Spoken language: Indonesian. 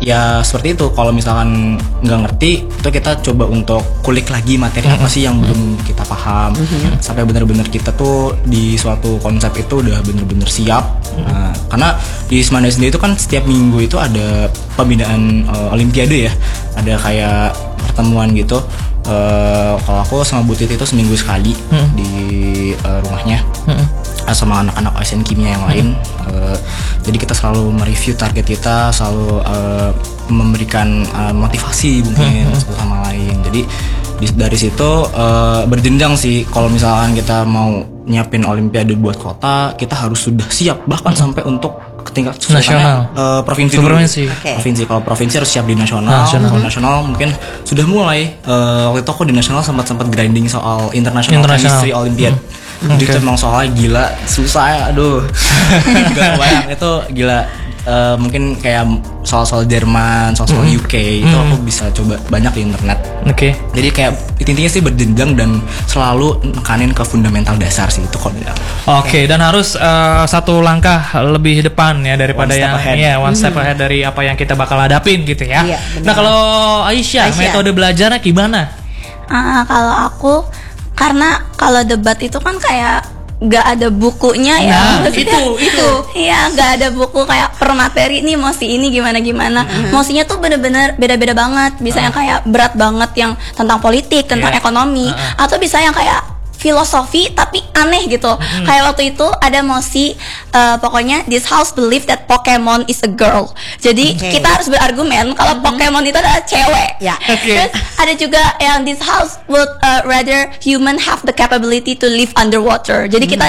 ya seperti itu, kalau misalkan nggak ngerti itu kita coba untuk kulik lagi materi apa sih yang belum kita paham, sampai benar-benar kita tuh di suatu konsep itu udah benar-benar siap. Nah, karena di Semanda sendiri itu kan setiap minggu itu ada pembinaan Olimpiade ya, ada kayak pertemuan gitu. Kalau aku sama Butit itu seminggu sekali di rumahnya sama anak-anak ASN Kimia yang lain. Jadi kita selalu mereview target kita, selalu memberikan motivasi mungkin satu sama lain. Jadi dari situ berjenjang sih. Kalau misalkan kita mau nyiapin Olimpiade buat kota, kita harus sudah siap bahkan sampai untuk tingkat nasional, provinsi. Provinsi. Kalau provinsi harus siap di nasional. Kalau nasional mungkin sudah mulai. Waktu itu aku di nasional sempat grinding soal international chemistry Olympiad. Jadi itu emang soalnya gila susah ya, aduh. Gak kebayang itu gila. Mungkin kayak soal-soal Jerman, soal-soal UK itu aku bisa coba banyak di internet. Jadi kayak intinya sih berjenjang dan selalu nekanin ke fundamental dasar sih itu kalau dan harus satu langkah lebih depan ya daripada one step ahead dari apa yang kita bakal hadapin gitu ya. Nah kalau Aisyah, metode belajarnya gimana? Kalau aku, karena kalau debat itu kan kayak gak ada bukunya ya, itu ya gak ada buku kayak per materi nih mosi ini gimana mosinya tuh bener-bener beda-beda banget. Bisa yang kayak berat banget yang tentang politik, tentang ekonomi, atau bisa yang kayak filosofi tapi aneh gitu. Kayak waktu itu ada mosi pokoknya this house believe that Pokemon is a girl. Jadi kita harus berargumen kalau Pokemon itu adalah cewek. Terus ada juga yang this house would rather human have the capability to live underwater. Jadi kita